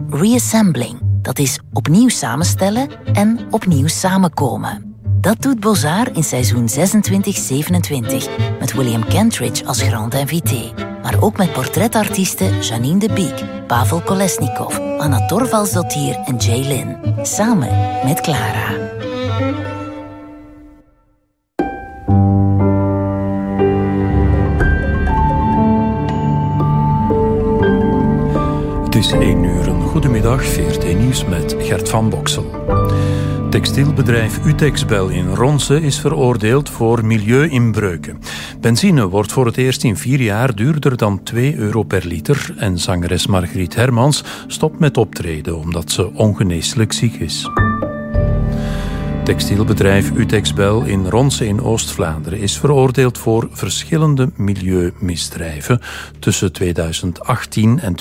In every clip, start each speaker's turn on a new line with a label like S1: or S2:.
S1: reassembling. Dat is opnieuw samenstellen en opnieuw samenkomen. Dat doet Bozar in seizoen 26-27 met William Kentridge als grand invité. Maar ook met portretartiesten Janine de Beek, Pavel Kolesnikov, Anna Torvaldsdottir en Jay Lin. Samen met Clara.
S2: Het is 1 uur. Goedemiddag, VRT Nieuws met Gert van Boksel. Textielbedrijf Utexbel in Ronse is veroordeeld voor milieuinbreuken. Benzine wordt voor het eerst in 4 jaar duurder dan €2 per liter en zangeres Margriet Hermans stopt met optreden omdat ze ongeneeslijk ziek is. Textielbedrijf Utexbel in Ronse in Oost-Vlaanderen is veroordeeld voor verschillende milieumisdrijven tussen 2018 en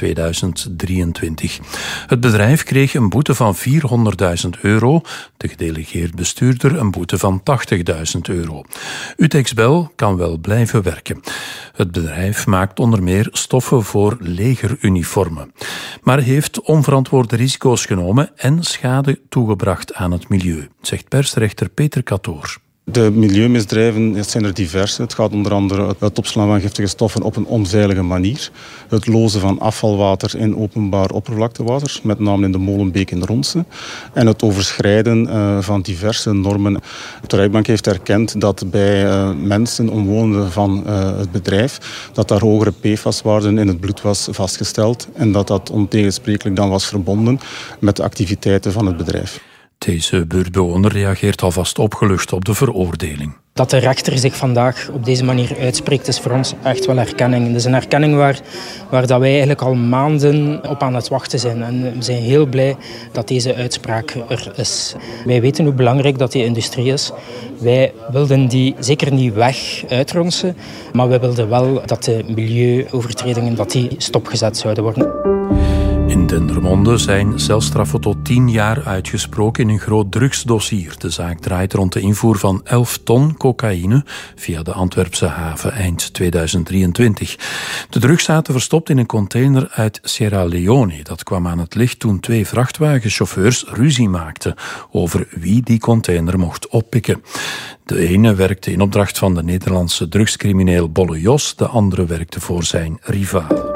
S2: 2023. Het bedrijf kreeg een boete van €400.000, de gedelegeerd bestuurder een boete van €80.000. Utexbel kan wel blijven werken. Het bedrijf maakt onder meer stoffen voor legeruniformen, maar heeft onverantwoorde risico's genomen en schade toegebracht aan het milieu, zegt persrechter Peter Catoor.
S3: De milieumisdrijven zijn er diverse. Het gaat onder andere het opslaan van giftige stoffen op een onveilige manier. Het lozen van afvalwater in openbaar oppervlaktewater, met name in de Molenbeek in Ronse. En het overschrijden van diverse normen. De rechtbank heeft erkend dat bij mensen, omwonenden van het bedrijf, dat daar hogere PFAS-waarden in het bloed was vastgesteld. En dat dat ontegensprekelijk dan was verbonden met de activiteiten van het bedrijf.
S2: Deze buurtbewoner reageert alvast opgelucht op de veroordeling.
S4: Dat de rechter zich vandaag op deze manier uitspreekt is voor ons echt wel erkenning. Het is een erkenning waar dat wij eigenlijk al maanden op aan het wachten zijn. En we zijn heel blij dat deze uitspraak er is. Wij weten hoe belangrijk dat die industrie is. Wij wilden die zeker niet weg uitronsen, maar wij wilden wel dat de milieuovertredingen dat die stopgezet zouden worden.
S2: In Dendermonde zijn celstraffen tot 10 jaar uitgesproken in een groot drugsdossier. De zaak draait rond de invoer van 11 ton cocaïne via de Antwerpse haven eind 2023. De drugs zaten verstopt in een container uit Sierra Leone. Dat kwam aan het licht toen 2 vrachtwagenchauffeurs ruzie maakten over wie die container mocht oppikken. De ene werkte in opdracht van de Nederlandse drugscrimineel Bolle Jos, de andere werkte voor zijn rivaal.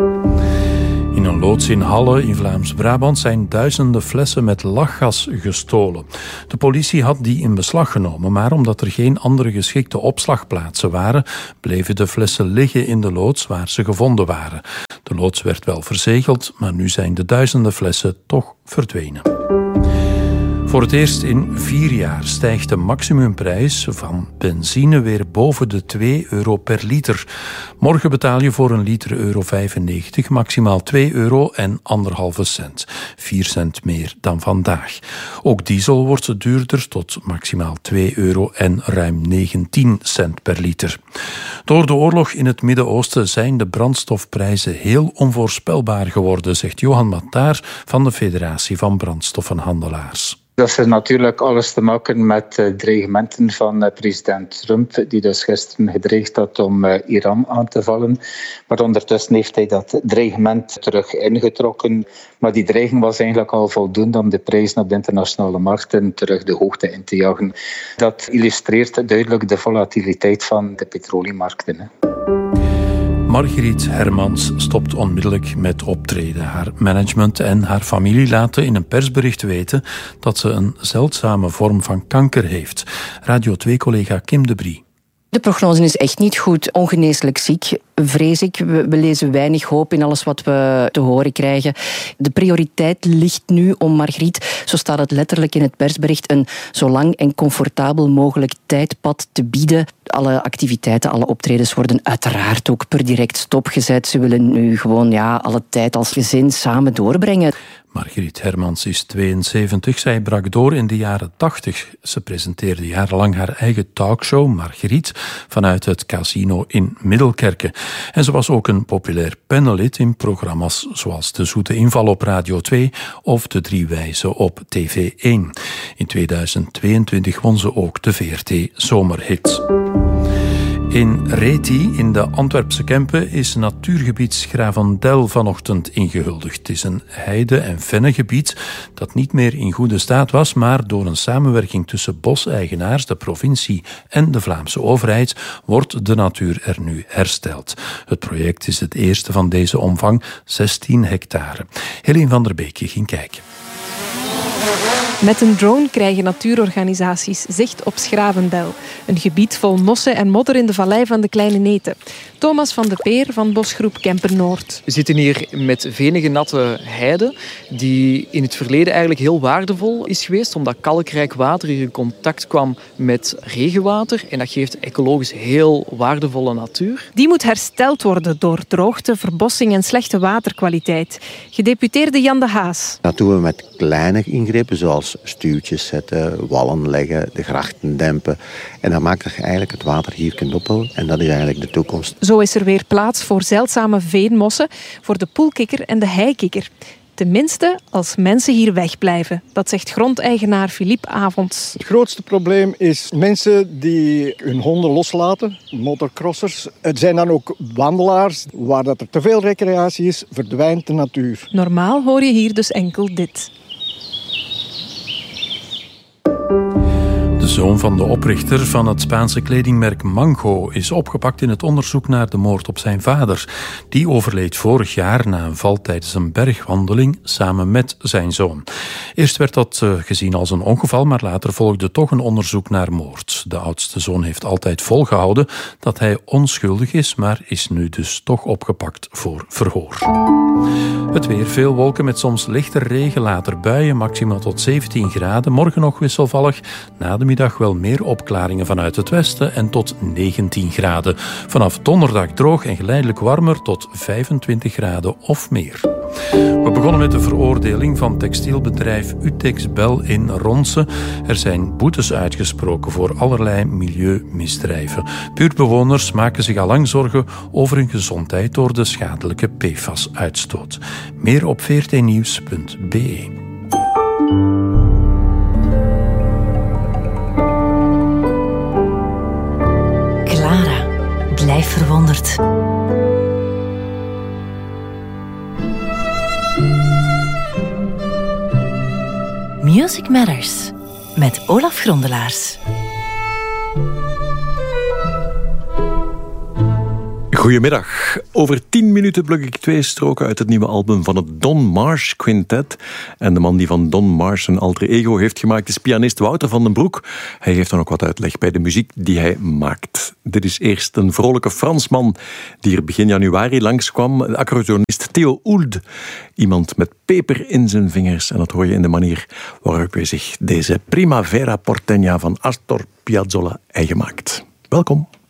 S2: In een loods in Halle in Vlaams-Brabant zijn duizenden flessen met lachgas gestolen. De politie had die in beslag genomen, maar omdat er geen andere geschikte opslagplaatsen waren, bleven de flessen liggen in de loods waar ze gevonden waren. De loods werd wel verzegeld, maar nu zijn de duizenden flessen toch verdwenen. Voor het eerst in 4 jaar stijgt de maximumprijs van benzine weer boven de €2 per liter. Morgen betaal je voor een liter €1,95, maximaal €2 en 1,5 cent. 4 cent meer dan vandaag. Ook diesel wordt duurder tot maximaal €2 en ruim 19 cent per liter. Door de oorlog in het Midden-Oosten zijn de brandstofprijzen heel onvoorspelbaar geworden, zegt Johan Mataar van de Federatie van Brandstoffenhandelaars.
S5: Dat heeft natuurlijk alles te maken met dreigementen van president Trump, die dus gisteren gedreigd had om Iran aan te vallen. Maar ondertussen heeft hij dat dreigement terug ingetrokken. Maar die dreiging was eigenlijk al voldoende om de prijzen op de internationale markten terug de hoogte in te jagen. Dat illustreert duidelijk de volatiliteit van de petroleummarkten.
S2: Margriet Hermans stopt onmiddellijk met optreden. Haar management en haar familie laten in een persbericht weten dat ze een zeldzame vorm van kanker heeft. Radio 2-collega Kim de Brie.
S6: De prognose is echt niet goed. Ongeneeslijk ziek, vrees ik. We lezen weinig hoop in alles wat we te horen krijgen. De prioriteit ligt nu om Margriet, zo staat het letterlijk in het persbericht, een zo lang en comfortabel mogelijk tijdpad te bieden. Alle activiteiten, alle optredens worden uiteraard ook per direct stopgezet. Ze willen nu gewoon alle tijd als gezin samen doorbrengen.
S2: Margriet Hermans is 72. Zij brak door in de jaren 80. Ze presenteerde jarenlang haar eigen talkshow, Margriet, vanuit het casino in Middelkerke. En ze was ook een populair panellid in programma's zoals De Zoete Inval op Radio 2 of De Drie Wijzen op TV1. In 2022 won ze ook de VRT Zomerhit. In Reti, in de Antwerpse Kempen, is natuurgebied Schravendel vanochtend ingehuldigd. Het is een heide- en vennengebied dat niet meer in goede staat was, maar door een samenwerking tussen boseigenaars, de provincie en de Vlaamse overheid wordt de natuur er nu hersteld. Het project is het eerste van deze omvang, 16 hectare. Helene van der Beek ging kijken.
S7: Met een drone krijgen natuurorganisaties zicht op Schravendel. Een gebied vol mossen en modder in de vallei van de Kleine Neten. Thomas van de Peer van bosgroep Kempen-Noord.
S8: We zitten hier met venige natte heide, die in het verleden eigenlijk heel waardevol is geweest, omdat kalkrijk water hier in contact kwam met regenwater. En dat geeft ecologisch heel waardevolle natuur.
S7: Die moet hersteld worden door droogte, verbossing en slechte waterkwaliteit. Gedeputeerde Jan de Haas.
S9: Dat doen we met kleine ingrepen, zoals stuwtjes zetten, wallen leggen, de grachten dempen. En dan maakt je eigenlijk het water hier kunt ophouden. En dat is eigenlijk de toekomst.
S7: Zo is er weer plaats voor zeldzame veenmossen, voor de poelkikker en de heikikker. Tenminste, als mensen hier wegblijven. Dat zegt grondeigenaar Philippe Avonds.
S10: Het grootste probleem is mensen die hun honden loslaten, motocrossers. Het zijn dan ook wandelaars. Waar dat er te veel recreatie is, verdwijnt de natuur.
S7: Normaal hoor je hier dus enkel dit.
S2: De zoon van de oprichter van het Spaanse kledingmerk Mango is opgepakt in het onderzoek naar de moord op zijn vader. Die overleed vorig jaar na een val tijdens een bergwandeling samen met zijn zoon. Eerst werd dat gezien als een ongeval, maar later volgde toch een onderzoek naar moord. De oudste zoon heeft altijd volgehouden dat hij onschuldig is, maar is nu dus toch opgepakt voor verhoor. Het weer, veel wolken met soms lichte regen, later buien, maximaal tot 17 graden. Morgen nog wisselvallig, na de middag wel meer opklaringen vanuit het westen en tot 19 graden. Vanaf donderdag droog en geleidelijk warmer tot 25 graden of meer. We begonnen met de veroordeling van textielbedrijf Utexbel in Ronse. Er zijn boetes uitgesproken voor allerlei milieumisdrijven. Buurtbewoners maken zich al lang zorgen over hun gezondheid door de schadelijke PFAS-uitstoot. Meer op vrtnieuws.be.
S1: Clara, blijf verwonderd. Music Matters met Olaf Grondelaars.
S11: Goedemiddag. Over 10 minuten pluk ik 2 stroken uit het nieuwe album van het Don Marsh Quintet. En de man die van Don Marsh een alter ego heeft gemaakt is pianist Wouter van den Broek. Hij geeft dan ook wat uitleg bij de muziek die hij maakt. Dit is eerst een vrolijke Fransman die er begin januari langskwam. De accordeonist Theo Ould. Iemand met peper in zijn vingers. En dat hoor je in de manier waarop hij zich deze Primavera Porteña van Astor Piazzolla eigen maakt. Welkom.